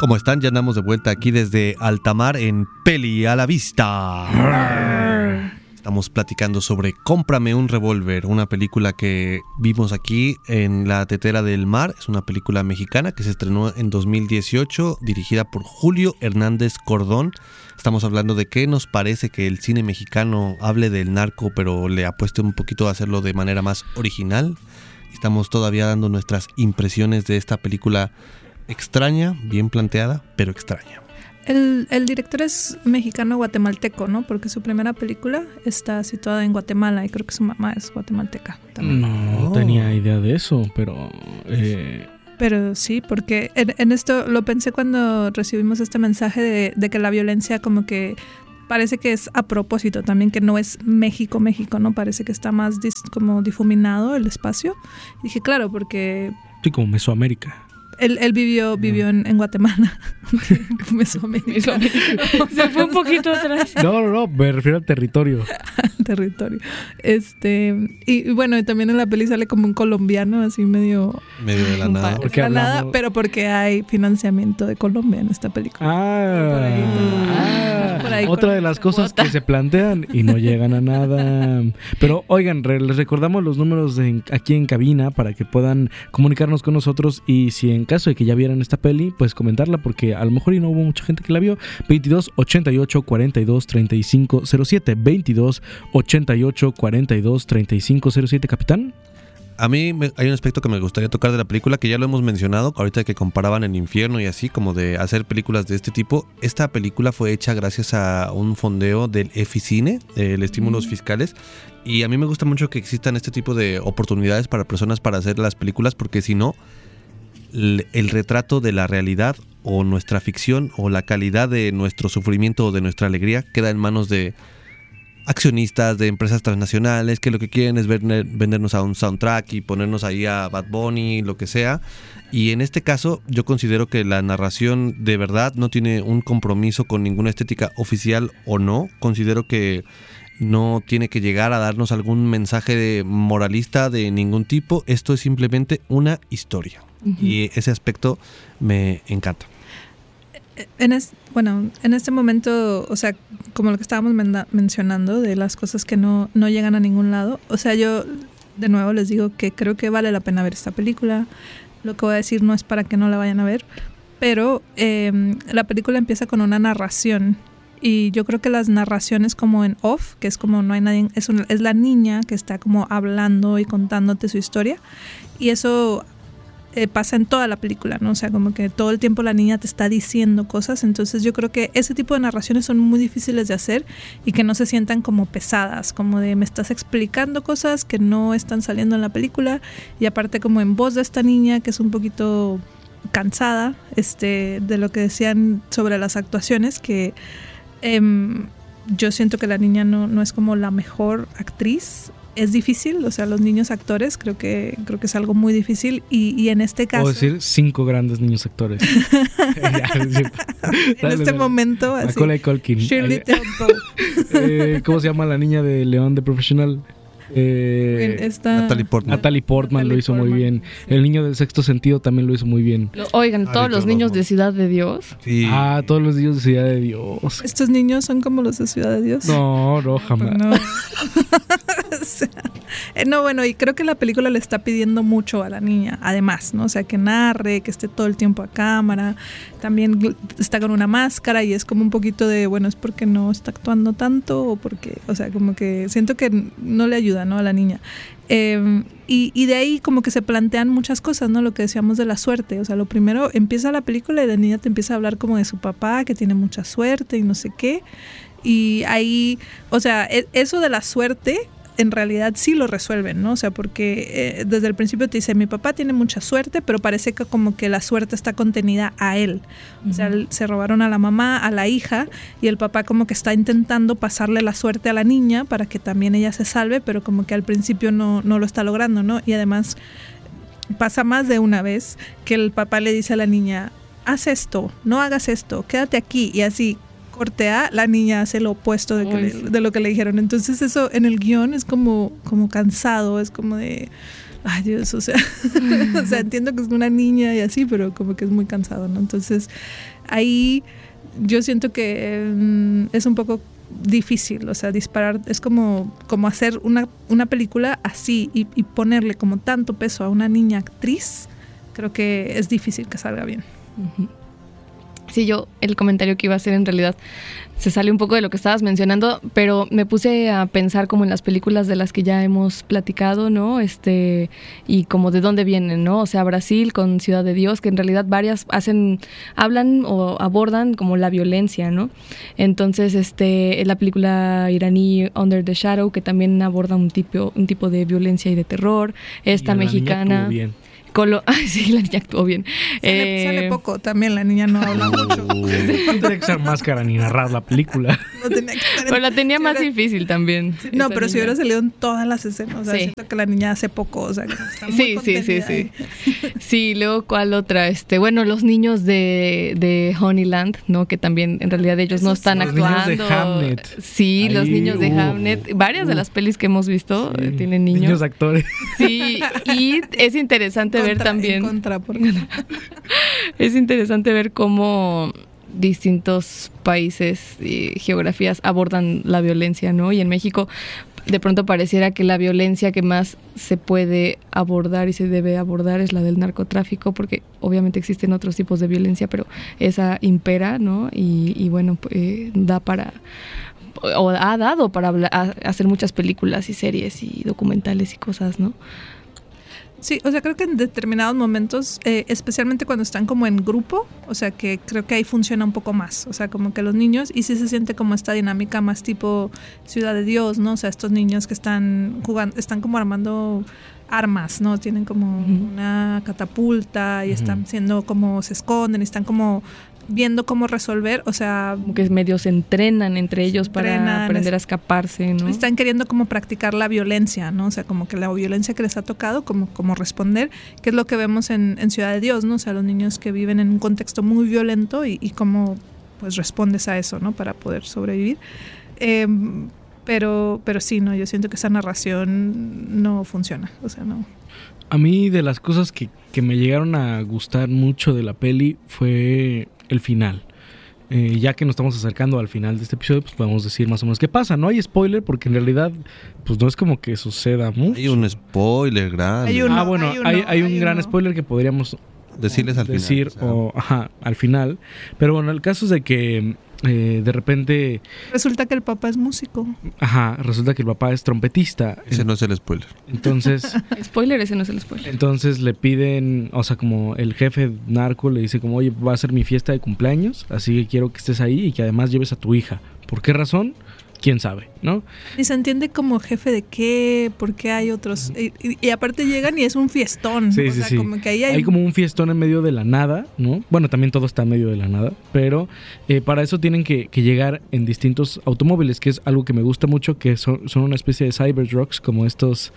¿Cómo están? Ya andamos de vuelta aquí desde Altamar en Peli a la Vista. Estamos platicando sobre Cómprame un revólver, una película que vimos aquí en la Tetera del Mar. Es una película mexicana que se estrenó en 2018, dirigida por Julio Hernández Cordón. Estamos hablando de qué nos parece que el cine mexicano hable del narco, pero le apueste un poquito a hacerlo de manera más original. Estamos todavía dando nuestras impresiones de esta película extraña, bien planteada, pero extraña. El director es mexicano-guatemalteco, ¿no? Porque su primera película está situada en Guatemala y creo que su mamá es guatemalteca también. No tenía idea de eso, pero... Pero sí, porque en esto lo pensé cuando recibimos este mensaje de que la violencia como que parece que es a propósito también, que no es México, ¿no? Parece que está más como difuminado el espacio. Y dije, claro, porque... Sí, como Mesoamérica. Él vivió en Guatemala. Mesoamérica. Se fue un poquito atrás. No, me refiero al territorio. Al territorio. Y bueno, y también en la peli sale como un colombiano, así medio de la nada. De la nada, pero porque hay financiamiento de Colombia en esta película. Por ahí otra de las cosas que se plantean y no llegan a nada. Pero oigan, les recordamos los números aquí en cabina para que puedan comunicarnos con nosotros, y si en caso de que ya vieran esta peli, pues comentarla, porque a lo mejor y no hubo mucha gente que la vio. 22 88 42 35 07 22 88 42 35 07. Capitán. A mí hay un aspecto que me gustaría tocar de la película, que ya lo hemos mencionado, ahorita que comparaban El Infierno y así, como de hacer películas de este tipo. Esta película fue hecha gracias a un fondeo del EFICINE, el Estímulos Fiscales, y a mí me gusta mucho que existan este tipo de oportunidades para personas para hacer las películas, porque si no, el retrato de la realidad o nuestra ficción o la calidad de nuestro sufrimiento o de nuestra alegría queda en manos de accionistas, de empresas transnacionales que lo que quieren es vendernos a un soundtrack y ponernos ahí a Bad Bunny, lo que sea. Y en este caso yo considero que la narración de verdad no tiene un compromiso con ninguna estética oficial o no. Considero que no tiene que llegar a darnos algún mensaje moralista de ningún tipo. Esto es simplemente una historia. Uh-huh. Y ese aspecto me encanta. En este momento, o sea, como lo que estábamos mencionando de las cosas que no llegan a ningún lado, o sea, yo de nuevo les digo que creo que vale la pena ver esta película. Lo que voy a decir no es para que no la vayan a ver, pero la película empieza con una narración, y yo creo que las narraciones como en off, que es como no hay nadie, es la niña que está como hablando y contándote su historia, y eso pasa en toda la película, ¿no? O sea, como que todo el tiempo la niña te está diciendo cosas. Entonces yo creo que ese tipo de narraciones son muy difíciles de hacer y que no se sientan como pesadas, como de me estás explicando cosas que no están saliendo en la película, y aparte como en voz de esta niña que es un poquito cansada de lo que decían sobre las actuaciones, que yo siento que la niña no es como la mejor actriz. Es difícil, o sea, los niños actores creo que es algo muy difícil, y en este caso... Puedo decir 5 grandes niños actores. Momento, así. Macaulay Culkin. Shirley Temple. ¿Cómo se llama la niña de León de Profesional? Natalie Portman lo hizo muy bien. El niño del Sexto Sentido también lo hizo muy bien. Oigan, todos los niños de Ciudad de Dios. Sí. Todos los niños de Ciudad de Dios. ¿Estos niños son como los de Ciudad de Dios? No, jamás. No. O sea, no, bueno, y creo que la película le está pidiendo mucho a la niña, además, ¿no? O sea, que narre, que esté todo el tiempo a cámara, también está con una máscara, y es como un poquito de, bueno, es porque no está actuando tanto, o porque, o sea, como que siento que no le ayuda, ¿no? A la niña. Y de ahí como que se plantean muchas cosas, ¿no? Lo que decíamos de la suerte. O sea, lo primero, empieza la película y la niña te empieza a hablar como de su papá, que tiene mucha suerte y no sé qué. Y ahí, o sea, eso de la suerte en realidad sí lo resuelven, ¿no? O sea, porque desde el principio te dice, mi papá tiene mucha suerte, pero parece que como que la suerte está contenida a él. O sea, se robaron a la mamá, a la hija, y el papá como que está intentando pasarle la suerte a la niña para que también ella se salve, pero como que al principio no lo está logrando, ¿no? Y además pasa más de una vez que el papá le dice a la niña, haz esto, no hagas esto, quédate aquí, y así corte A, la niña hace lo opuesto de lo que le dijeron. Entonces eso en el guión es como cansado, es como de ay Dios, o sea, o sea, entiendo que es una niña y así, pero como que es muy cansado, ¿no? Entonces, ahí yo siento que es un poco difícil, o sea, disparar, es como hacer una película así y ponerle como tanto peso a una niña actriz, creo que es difícil que salga bien. Uh-huh. Sí, el comentario que iba a hacer en realidad se sale un poco de lo que estabas mencionando, pero me puse a pensar como en las películas de las que ya hemos platicado, ¿no? Y como de dónde vienen, ¿no? O sea, Brasil con Ciudad de Dios, que en realidad varias hablan o abordan como la violencia, ¿no? Entonces, la película iraní Under the Shadow, que también aborda un tipo de violencia y de terror. Esta mexicana. Ay, sí, la niña actuó bien. Sale poco también, la niña no habla mucho. No tenía que ser máscara ni narrar la película. No tenía que estar pero la tenía más difícil también. Sí, no, pero niña. Si hubiera salido en todas las escenas. O sea, siento que la niña hace poco. O sea, que está muy contenida. Sí. Sí, luego, ¿cuál otra? Bueno, los niños de Honeyland, ¿no? Que también, en realidad, ellos no están actuando. Los niños de Hamnet. Sí, los niños de Hamnet. Varias de las pelis que hemos visto tienen niños. Niños actores. Sí, y es interesante ver también. Es interesante ver cómo distintos países y geografías abordan la violencia, ¿no? Y en México de pronto pareciera que la violencia que más se puede abordar y se debe abordar es la del narcotráfico, porque obviamente existen otros tipos de violencia, pero esa impera, ¿no? Y bueno, ha dado para hacer muchas películas y series y documentales y cosas, ¿no? Sí, o sea, creo que en determinados momentos, especialmente cuando están como en grupo, o sea, que creo que ahí funciona un poco más, o sea, como que los niños, y sí se siente como esta dinámica más tipo Ciudad de Dios, ¿no? O sea, estos niños que están jugando, están como armando armas, ¿no? Tienen como una catapulta y están siendo como, se esconden y están como viendo cómo resolver, o sea, como que medio se entrenan entre ellos para aprender a escaparse, ¿no? Están queriendo como practicar la violencia, ¿no? O sea, como que la violencia que les ha tocado, como responder, que es lo que vemos en Ciudad de Dios, ¿no? O sea, los niños que viven en un contexto muy violento y cómo pues respondes a eso, ¿no? Para poder sobrevivir. Pero sí, no, yo siento que esa narración no funciona, o sea, no. A mí de las cosas que me llegaron a gustar mucho de la peli fue el final. Ya que nos estamos acercando al final de este episodio, pues podemos decir más o menos qué pasa. No hay spoiler porque en realidad pues no es como que suceda mucho. Hay un spoiler grande. Hay un gran spoiler que podríamos decirles al final. Al final. Pero bueno, el caso es de que de repente resulta que el papá es músico. Resulta que el papá es trompetista. Ese no es el spoiler. Entonces ese no es el spoiler. Entonces le piden, o sea, como el jefe narco le dice como, oye, va a ser mi fiesta de cumpleaños, así que quiero que estés ahí y que además lleves a tu hija. ¿Por qué razón? ¿Quién sabe? ¿No? Y se entiende como jefe de qué, por qué hay otros. Y aparte llegan y es un fiestón. Sí, sí. Como que ahí hay como un fiestón en medio de la nada, ¿no? Bueno, también todo está en medio de la nada, pero para eso tienen que llegar en distintos automóviles, que es algo que me gusta mucho, que son una especie de cybertrucks, como estos...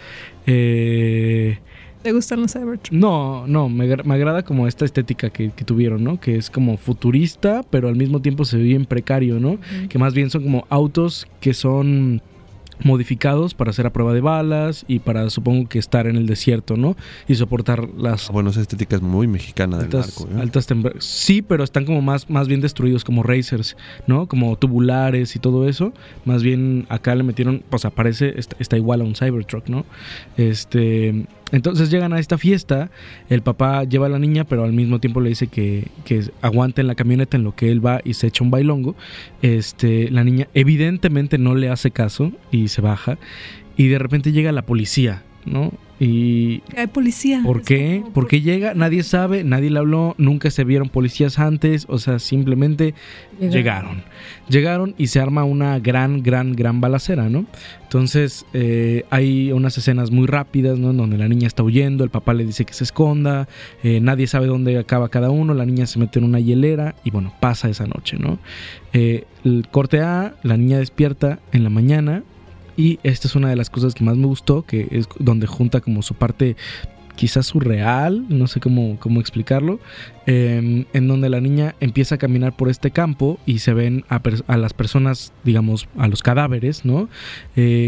¿Te gustan los Cybertrucks? No, me agrada como esta estética que tuvieron, ¿no? Que es como futurista, pero al mismo tiempo se ve bien precario, ¿no? Que más bien son como autos que son modificados para hacer a prueba de balas y para, supongo que, estar en el desierto, ¿no? Y soportar las... Bueno, esa estética es muy mexicana del narco, ¿eh? Altas temperaturas. Sí, pero están como más bien destruidos, como racers, ¿no? Como tubulares y todo eso. Más bien acá le metieron, pues aparece, está igual a un Cybertruck, ¿no? Entonces llegan a esta fiesta, el papá lleva a la niña, pero al mismo tiempo le dice que aguante en la camioneta en lo que él va y se echa un bailongo. La niña evidentemente no le hace caso y se baja, y de repente llega la policía, ¿no? Y hay policía. ¿Por qué? ¿Por qué llega? Nadie sabe, nadie le habló, nunca se vieron policías antes, o sea, simplemente llegaron y se arma una gran balacera, ¿no? Entonces hay unas escenas muy rápidas, ¿no? Donde la niña está huyendo, el papá le dice que se esconda, nadie sabe dónde acaba cada uno, la niña se mete en una hielera y bueno, pasa esa noche, ¿no? El corte A, la niña despierta en la mañana. Y esta es una de las cosas que más me gustó, que es donde junta como su parte quizás surreal, no sé cómo explicarlo, en donde la niña empieza a caminar por este campo y se ven a las personas, digamos, a los cadáveres, ¿no?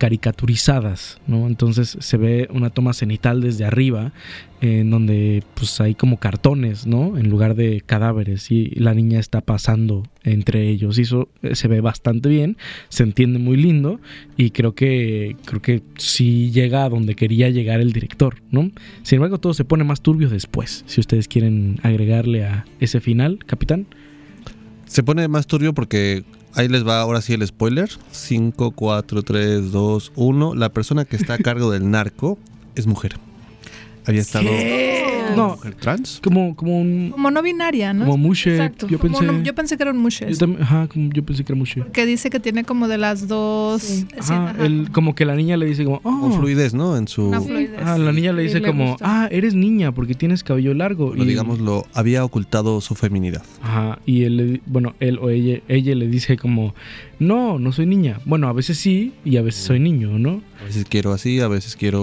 caricaturizadas, ¿no? Entonces se ve una toma cenital desde arriba, en donde pues hay como cartones, ¿no? En lugar de cadáveres, y la niña está pasando entre ellos, y eso se ve bastante bien, se entiende muy lindo, y creo que sí llega a donde quería llegar el director, ¿no? Sin embargo, todo se pone más turbio después. Si ustedes quieren agregarle a ese final, capitán. Se pone más turbio porque ahí les va ahora sí el spoiler. 5, 4, 3, 2, 1. La persona que está a cargo del narco es mujer. Había estado No, mujer trans. como un... Como no binaria, ¿no? Como mushe. Exacto. Yo pensé... Yo pensé que era un mushe. Yo pensé que era mushe. Que dice que tiene como de las dos. Sí. Sí, ajá. Como que la niña le dice como... Con fluidez, ¿no? En su... Una fluidez. La niña le Sí, dice le como... gusta. Eres niña porque tienes cabello largo. Pero digámoslo, había ocultado su feminidad. Ajá, y él o ella le dice como... No soy niña. Bueno, a veces sí y a veces soy niño, ¿no? A veces quiero así, a veces quiero